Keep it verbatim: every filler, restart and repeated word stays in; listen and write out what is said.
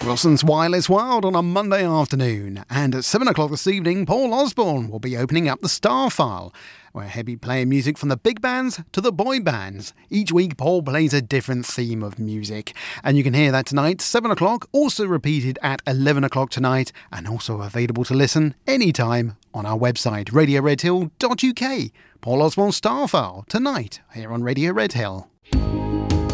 Wilson's Wireless World on a Monday afternoon, and at seven o'clock this evening, Paul Osborne will be opening up the Star File, where he'll be playing music from the big bands to the boy bands. Each week, Paul plays a different theme of music, and you can hear that tonight, seven o'clock, also repeated at eleven o'clock tonight, and also available to listen anytime on our website, radio red hill dot u k. Paul Osborne's Star File, tonight, here on Radio Red Hill.